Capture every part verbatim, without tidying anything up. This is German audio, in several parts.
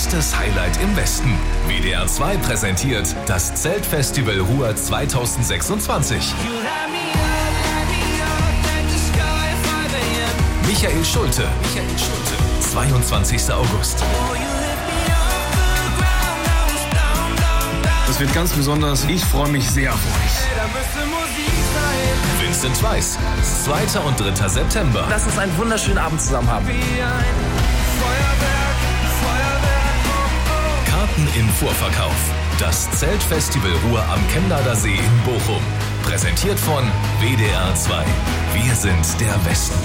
größtes Highlight im Westen. W D R zwei präsentiert das Zeltfestival Ruhr zweitausendsechsundzwanzig. Michael Schulte. Michael Schulte. zweiundzwanzigster August. Das wird ganz besonders. Ich freue mich sehr auf euch. Vincent Weiss. zweiter und dritter September. Lass uns einen wunderschönen Abend zusammen haben. Karten im Vorverkauf. Das Zeltfestival Ruhr am Chemnader See in Bochum. Präsentiert von W D R zwei. Wir sind der Westen.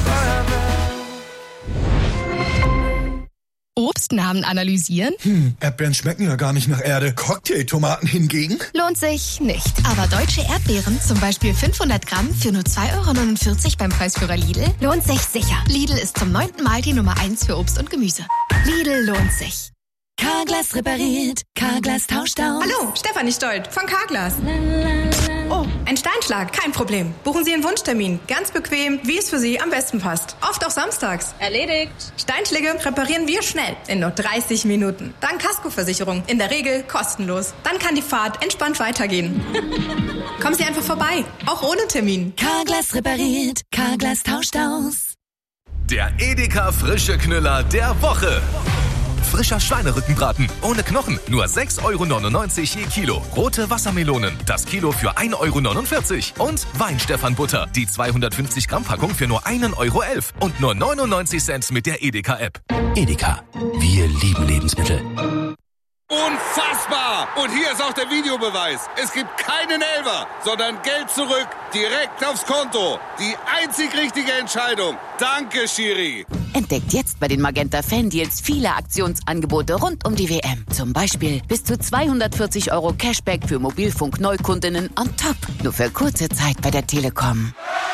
Obstnamen analysieren? Hm, Erdbeeren schmecken ja gar nicht nach Erde. Cocktailtomaten hingegen? Lohnt sich nicht. Aber deutsche Erdbeeren, zum Beispiel fünfhundert Gramm für nur zwei Euro neunundvierzig beim Preisführer Lidl, lohnt sich sicher. Lidl ist zum neunten Mal die Nummer eins für Obst und Gemüse. Lidl lohnt sich. Carglass repariert, Carglass tauscht aus. Hallo, Stefanie Stolt von Carglass. Oh, ein Steinschlag, kein Problem. Buchen Sie einen Wunschtermin. Ganz bequem, wie es für Sie am besten passt. Oft auch samstags. Erledigt. Steinschläge reparieren wir schnell, in nur dreißig Minuten. Dank Kaskoversicherung, in der Regel kostenlos. Dann kann die Fahrt entspannt weitergehen. Kommen Sie einfach vorbei, auch ohne Termin. Carglass repariert, Carglass tauscht aus. Der Edeka Frische Knüller der Woche. Frischer Schweinerückenbraten ohne Knochen, nur sechs Euro neunundneunzig je Kilo. Rote Wassermelonen, das Kilo für ein Euro neunundvierzig. Und Weinstefan-Butter, die zweihundertfünfzig Gramm Packung für nur ein Euro elf. Und nur neunundneunzig Cent mit der Edeka-App. Edeka, wir lieben Lebensmittel. Unfassbar! Und hier ist auch der Videobeweis. Es gibt keinen Elfer, sondern Geld zurück, direkt aufs Konto. Die einzig richtige Entscheidung. Danke, Schiri. Entdeckt jetzt bei den Magenta Fan-Deals viele Aktionsangebote rund um die W M. Zum Beispiel bis zu zweihundertvierzig Euro Cashback für Mobilfunk-Neukundinnen on top. Nur für kurze Zeit bei der Telekom.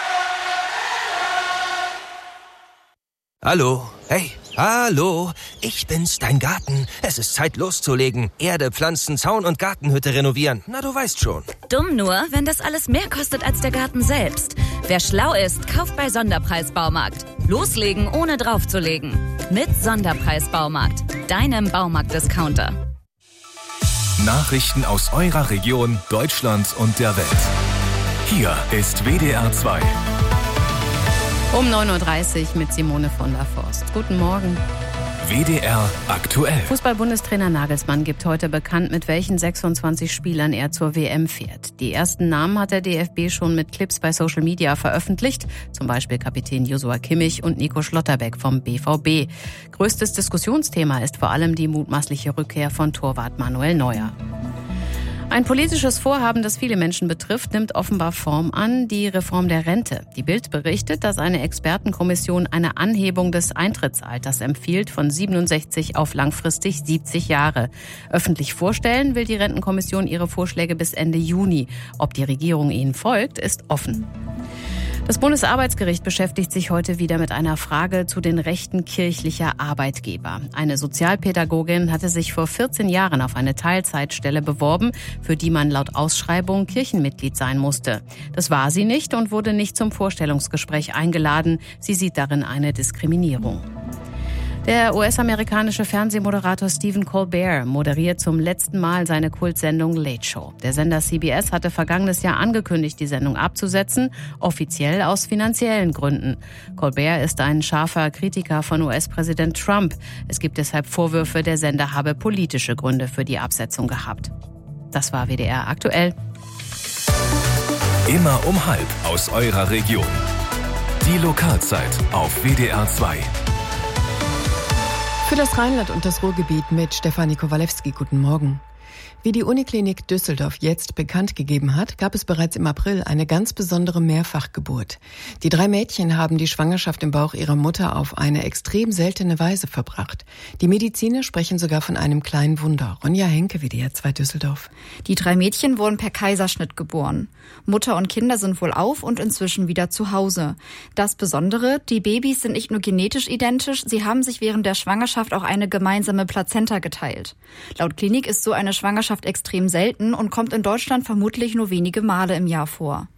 Hallo, hey, hallo, ich bin's, dein Garten. Es ist Zeit loszulegen. Erde, Pflanzen, Zaun und Gartenhütte renovieren. Na, du weißt schon. Dumm nur, wenn das alles mehr kostet als der Garten selbst. Wer schlau ist, kauft bei Sonderpreis Baumarkt. Loslegen, ohne draufzulegen. Mit Sonderpreis Baumarkt, deinem Baumarkt-Discounter. Nachrichten aus eurer Region, Deutschland und der Welt. Hier ist W D R zwei. Um neun Uhr dreißig mit Simone von der Forst. Guten Morgen. W D R aktuell. Fußball-Bundestrainer Nagelsmann gibt heute bekannt, mit welchen sechsundzwanzig Spielern er zur W M fährt. Die ersten Namen hat der D F B schon mit Clips bei Social Media veröffentlicht. Zum Beispiel Kapitän Joshua Kimmich und Nico Schlotterbeck vom B V B. Größtes Diskussionsthema ist vor allem die mutmaßliche Rückkehr von Torwart Manuel Neuer. Ein politisches Vorhaben, das viele Menschen betrifft, nimmt offenbar Form an, die Reform der Rente. Die Bild berichtet, dass eine Expertenkommission eine Anhebung des Eintrittsalters empfiehlt von siebenundsechzig auf langfristig siebzig Jahre. Öffentlich vorstellen will die Rentenkommission ihre Vorschläge bis Ende Juni. Ob die Regierung ihnen folgt, ist offen. Das Bundesarbeitsgericht beschäftigt sich heute wieder mit einer Frage zu den Rechten kirchlicher Arbeitgeber. Eine Sozialpädagogin hatte sich vor vierzehn Jahren auf eine Teilzeitstelle beworben, für die man laut Ausschreibung Kirchenmitglied sein musste. Das war sie nicht und wurde nicht zum Vorstellungsgespräch eingeladen. Sie sieht darin eine Diskriminierung. Der U S-amerikanische Fernsehmoderator Stephen Colbert moderiert zum letzten Mal seine Kultsendung Late Show. Der Sender C B S hatte vergangenes Jahr angekündigt, die Sendung abzusetzen, offiziell aus finanziellen Gründen. Colbert ist ein scharfer Kritiker von U S-Präsident Trump. Es gibt deshalb Vorwürfe, der Sender habe politische Gründe für die Absetzung gehabt. Das war W D R aktuell. Immer um halb aus eurer Region. Die Lokalzeit auf W D R zwei. Für das Rheinland und das Ruhrgebiet mit Stefanie Kowalewski. Guten Morgen. Wie die Uniklinik Düsseldorf jetzt bekannt gegeben hat, gab es bereits im April eine ganz besondere Mehrfachgeburt. Die drei Mädchen haben die Schwangerschaft im Bauch ihrer Mutter auf eine extrem seltene Weise verbracht. Die Mediziner sprechen sogar von einem kleinen Wunder. Ronja Henke, W D R zwei Düsseldorf. Die drei Mädchen wurden per Kaiserschnitt geboren. Mutter und Kinder sind wohlauf und inzwischen wieder zu Hause. Das Besondere, die Babys sind nicht nur genetisch identisch, sie haben sich während der Schwangerschaft auch eine gemeinsame Plazenta geteilt. Laut Klinik ist so eine Schwangerschaft extrem selten und kommt in Deutschland vermutlich nur wenige Male im Jahr vor.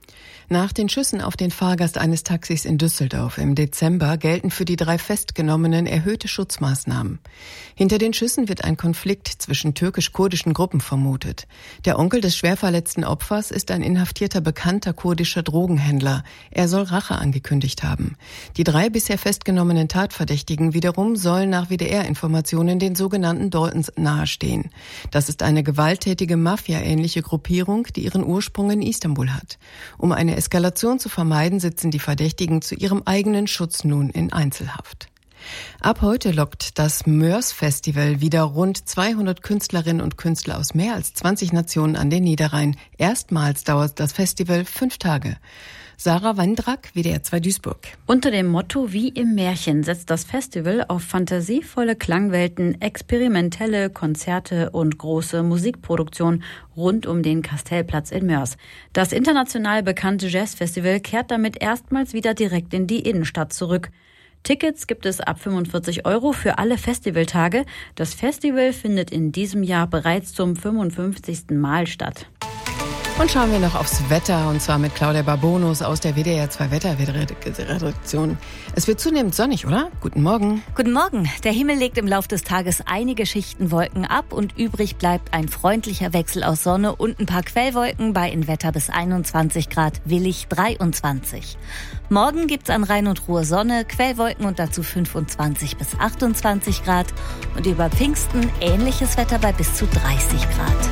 Nach den Schüssen auf den Fahrgast eines Taxis in Düsseldorf im Dezember gelten für die drei Festgenommenen erhöhte Schutzmaßnahmen. Hinter den Schüssen wird ein Konflikt zwischen türkisch-kurdischen Gruppen vermutet. Der Onkel des schwer verletzten Opfers ist ein inhaftierter bekannter kurdischer Drogenhändler. Er soll Rache angekündigt haben. Die drei bisher festgenommenen Tatverdächtigen wiederum sollen nach W D R-Informationen den sogenannten Daltons nahestehen. Das ist eine gewalttätige Mafia-ähnliche Gruppierung, die ihren Ursprung in Istanbul hat. Um eine Eskalation zu vermeiden, sitzen die Verdächtigen zu ihrem eigenen Schutz nun in Einzelhaft. Ab heute lockt das Mörs-Festival wieder rund zweihundert Künstlerinnen und Künstler aus mehr als zwanzig Nationen an den Niederrhein. Erstmals dauert das Festival fünf Tage. Sarah Wandrak, W D R zwei Duisburg. Unter dem Motto Wie im Märchen setzt das Festival auf fantasievolle Klangwelten, experimentelle Konzerte und große Musikproduktion rund um den Kastellplatz in Mörs. Das international bekannte Jazzfestival kehrt damit erstmals wieder direkt in die Innenstadt zurück. Tickets gibt es ab fünfundvierzig Euro für alle Festivaltage. Das Festival findet in diesem Jahr bereits zum fünfundfünfzigsten Mal statt. Und schauen wir noch aufs Wetter, und zwar mit Claudia Barbonus aus der W D R zwei Wetterredaktion. Es wird zunehmend sonnig, oder? Guten Morgen. Guten Morgen. Der Himmel legt im Lauf des Tages einige Schichten Wolken ab und übrig bleibt ein freundlicher Wechsel aus Sonne und ein paar Quellwolken bei in Wetter bis einundzwanzig Grad, Willig dreiundzwanzig. Morgen gibt's an Rhein und Ruhr Sonne, Quellwolken und dazu fünfundzwanzig bis achtundzwanzig Grad und über Pfingsten ähnliches Wetter bei bis zu dreißig Grad.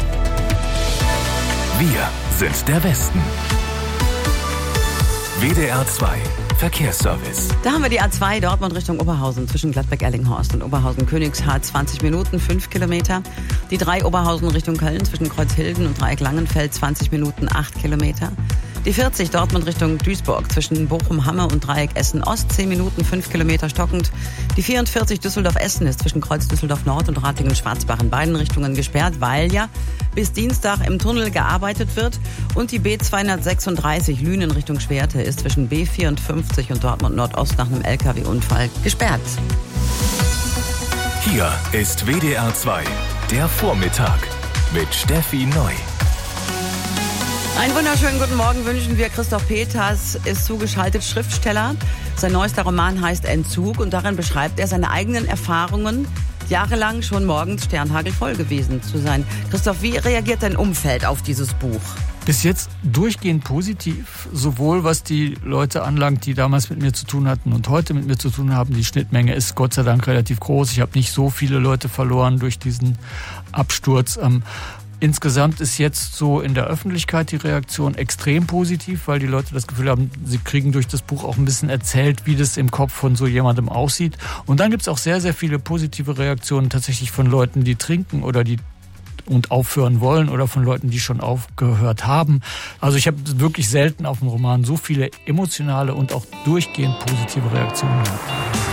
Wir sind der Westen. W D R zwei Verkehrsservice. Da haben wir die A zwei Dortmund Richtung Oberhausen zwischen Gladbeck-Erlinghorst und Oberhausen-Königshardt zwanzig Minuten, fünf Kilometer. Die drei Oberhausen Richtung Köln zwischen Kreuzhilden und Dreieck Langenfeld zwanzig Minuten, acht Kilometer. Die vierzig Dortmund Richtung Duisburg zwischen Bochum-Hamme und Dreieck Essen-Ost, zehn Minuten, fünf Kilometer stockend. Die vierundvierzig Düsseldorf-Essen ist zwischen Kreuz Düsseldorf-Nord und Ratingen-Schwarzbach in beiden Richtungen gesperrt, weil ja bis Dienstag im Tunnel gearbeitet wird. Und die B zweihundertsechsunddreißig Lünen Richtung Schwerte ist zwischen B vierundfünfzig und Dortmund Nordost nach einem L K W-Unfall gesperrt. Hier ist W D R zwei, der Vormittag mit Steffi Neu. Einen wunderschönen guten Morgen wünschen wir. Christoph Peters ist zugeschaltet, Schriftsteller. Sein neuester Roman heißt Entzug und darin beschreibt er seine eigenen Erfahrungen, jahrelang schon morgens sternhagelvoll gewesen zu sein. Christoph, wie reagiert dein Umfeld auf dieses Buch? Bis jetzt durchgehend positiv, sowohl was die Leute anlangt, die damals mit mir zu tun hatten und heute mit mir zu tun haben. Die Schnittmenge ist Gott sei Dank relativ groß. Ich habe nicht so viele Leute verloren durch diesen Absturz. Insgesamt ist jetzt so in der Öffentlichkeit die Reaktion extrem positiv, weil die Leute das Gefühl haben, sie kriegen durch das Buch auch ein bisschen erzählt, wie das im Kopf von so jemandem aussieht. Und dann gibt es auch sehr, sehr viele positive Reaktionen tatsächlich von Leuten, die trinken oder die und aufhören wollen oder von Leuten, die schon aufgehört haben. Also ich habe wirklich selten auf einen Roman so viele emotionale und auch durchgehend positive Reaktionen gehabt.